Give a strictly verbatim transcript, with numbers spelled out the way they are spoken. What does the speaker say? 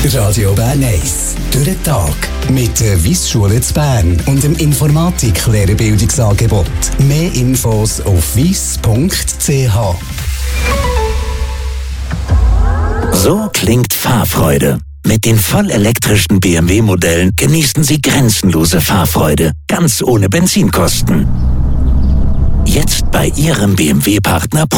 Radio Bern eins. Durch den Tag. Mit der Wyss-Schule zu Bern und dem Informatik-Lehrerbildungsangebot. Mehr Infos auf wyss punkt c h. So klingt Fahrfreude. Mit den vollelektrischen B M W-Modellen genießen Sie grenzenlose Fahrfreude, ganz ohne Benzinkosten. Jetzt bei Ihrem B M W-Partner